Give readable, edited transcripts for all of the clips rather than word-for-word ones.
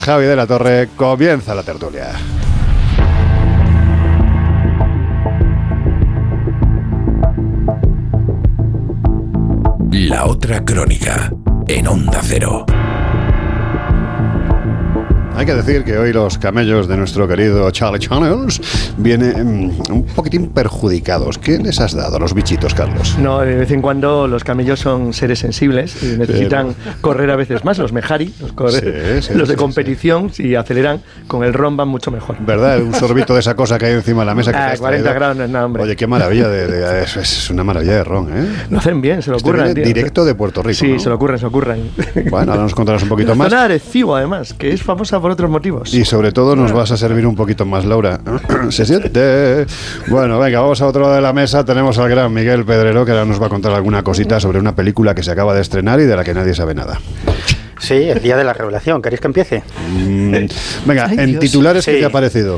Javi de la Torre, comienza la tertulia. La otra crónica, en Onda Cero. Hay que decir que hoy los camellos de nuestro querido Charlie Channels vienen un poquitín perjudicados. ¿Qué les has dado a los bichitos, Carlos? No, de vez en cuando los camellos son seres sensibles y necesitan correr a veces más. Los Mejari, los de competición, si aceleran, con el ron van mucho mejor. ¿Verdad? Un sorbito de esa cosa que hay encima de la mesa. Que 40 grados no es nada, hombre. Oye, qué maravilla. Es una maravilla de ron, ¿eh? Lo hacen bien, se lo ocurran. Directo de Puerto Rico, sí, ¿no? se lo ocurran. Bueno, ahora nos contarás un poquito más. Zona de Arecibo, además, que es famosa por otros motivos. Y sobre todo nos vas a servir un poquito más, Laura. Se siente. Bueno, venga, vamos a otro lado de la mesa. Tenemos al gran Miguel Pedrero, que ahora nos va a contar alguna cosita sobre una película que se acaba de estrenar y de la que nadie sabe nada. Sí, el día de la revelación. ¿Queréis que empiece? Venga, ay, en Dios. Titulares, ¿qué te ha parecido?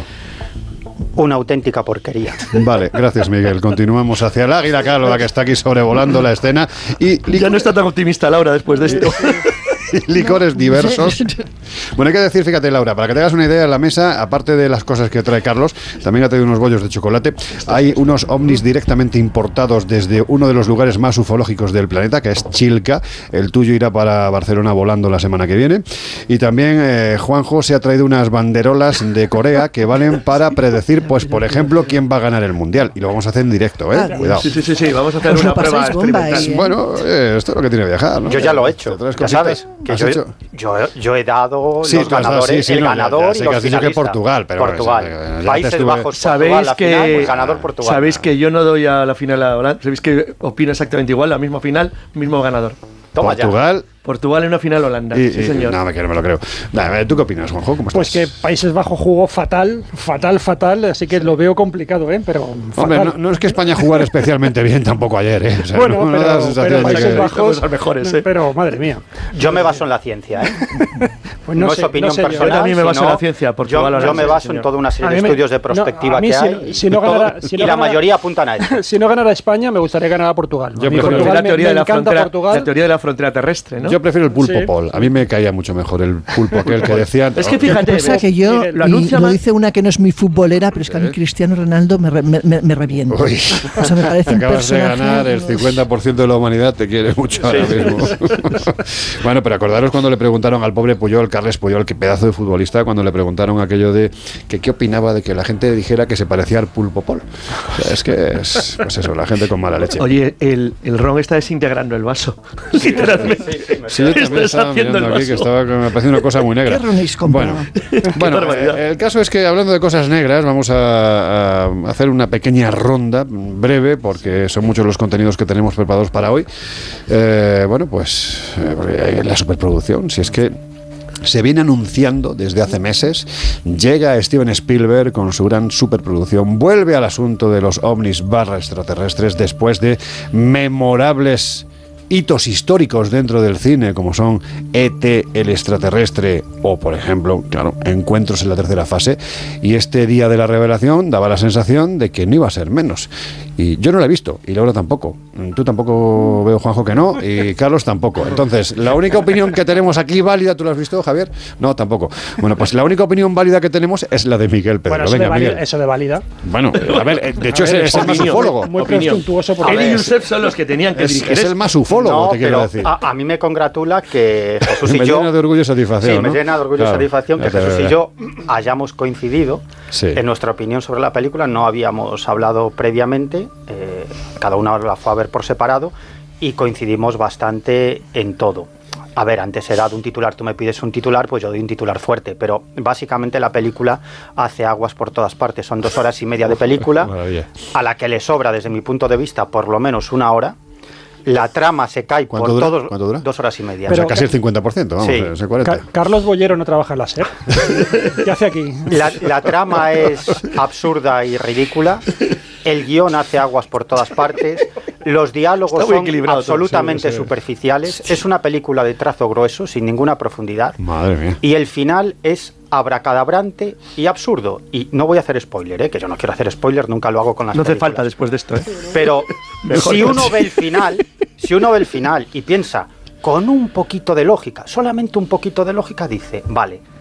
Una auténtica porquería. Vale, gracias, Miguel. Continuamos hacia el águila Carla, que está aquí sobrevolando la escena. Y ya no está tan optimista Laura después de esto. Licores diversos. Bueno, hay que decir, fíjate, Laura, para que te hagas una idea, en la mesa, aparte de las cosas que trae Carlos, también ha traído unos bollos de chocolate. Hay unos ovnis directamente importados desde uno de los lugares más ufológicos del planeta, que es Chilca. El tuyo irá para Barcelona volando la semana que viene. Y también Juanjo se ha traído unas banderolas de Corea que valen para predecir, pues, por ejemplo, quién va a ganar el Mundial. Y lo vamos a hacer en directo, ¿eh? Cuidado. Sí, vamos a hacer una prueba experimental. Bueno, esto es lo que tiene que viajar, ¿no? Yo ya lo he hecho, ya sabes. Que yo he dado los ganadores, el ganador y los finalistas. Que Portugal, pero Países Bajos, sabéis Portugal, que la final, pues ganador Portugal. Sabéis que yo no doy a la final a Holanda. Sabéis que opino exactamente igual, la misma final, mismo ganador. Toma Portugal en una final Holanda, sí señor. No me lo creo. ¿Tú qué opinas, Juanjo? ¿Cómo estás? Pues que Países Bajos jugó fatal, así que lo veo complicado, pero hombre, no es que España jugara especialmente bien tampoco ayer, ¿eh? O sea, bueno, pero Países Bajos, los mejores, ¿eh? Pero madre mía. Yo me baso en la ciencia, ¿eh? Pues no es opinión personal. Yo también me baso en la ciencia. Yo me baso en toda una serie de estudios de prospectiva que hay. Y la mayoría apuntan a eso. Si no ganara España, me gustaría ganar a Portugal. Yo prefiero la teoría de la frontera terrestre, ¿no? Yo prefiero el pulpo Pol. A mí me caía mucho mejor el pulpo aquel que decían. Es que fíjate, que yo lo dice una que no es muy futbolera, pero es que a mí Cristiano Ronaldo me revienta. Uy, o sea, me parece un acabas de ganar, el 50% de la humanidad te quiere mucho ahora mismo. Bueno, pero acordaros cuando le preguntaron al pobre Puyol, Carles Puyol, qué pedazo de futbolista, cuando le preguntaron aquello de que qué opinaba de que la gente dijera que se parecía al pulpo Pol. O sea, es que es, pues eso, la gente con mala leche. Oye, el ron está desintegrando el vaso. Literalmente. Sí, yo también estaba mirando aquí que me parecía una cosa muy negra. Bueno, el caso es que hablando de cosas negras, vamos a hacer una pequeña ronda breve, porque son muchos los contenidos que tenemos preparados para hoy. La superproducción, si es que se viene anunciando desde hace meses, llega Steven Spielberg con su gran superproducción, vuelve al asunto de los ovnis /extraterrestres después de memorables hitos históricos dentro del cine, como son E.T. el extraterrestre o, por ejemplo, claro, Encuentros en la tercera fase, y este día de la revelación daba la sensación de que no iba a ser menos. Y yo no la he visto, y Laura tampoco. Tú tampoco, veo, Juanjo, que no, y Carlos tampoco. Entonces, la única opinión que tenemos aquí válida, ¿tú la has visto, Javier? No, tampoco. Bueno, pues la única opinión válida que tenemos es la de Miguel Pedrero. Bueno, Miguel. Eso de válida. Bueno, a ver, de hecho es el más ufólogo. Muy presuntuoso. Él y Josep son los que tenían que dirigir. Es el más ufólogo, te quiero decir. A mí me congratula que Jesús y yo... Me llena de orgullo y satisfacción, Sí, me llena de orgullo y satisfacción que Jesús y yo hayamos coincidido en nuestra opinión sobre la película. No habíamos hablado previamente, cada uno la fue a ver por separado y coincidimos bastante en todo. A ver, antes he dado un titular, tú me pides un titular, pues yo doy un titular fuerte, pero básicamente la película hace aguas por todas partes. Son 2 horas y media de película, a la que le sobra, desde mi punto de vista, por lo menos 1 hora. La trama se cae por todos. ¿Cuánto dura? 2 horas y media. Pero, o sea, casi el 50%, vamos, sí. Ese 40%. Carlos Bollero no trabaja en la SER. ¿Qué hace aquí? La trama es absurda y ridícula. El guión hace aguas por todas partes. Los diálogos son absolutamente superficiales. Es una película de trazo grueso, sin ninguna profundidad. Madre mía. Y el final es abracadabrante y absurdo. Y no voy a hacer spoiler, que yo no quiero hacer spoiler, nunca lo hago con las películas. No hace falta después de esto, Pero si uno ve el final y piensa con un poquito de lógica, solamente un poquito de lógica, dice, vale,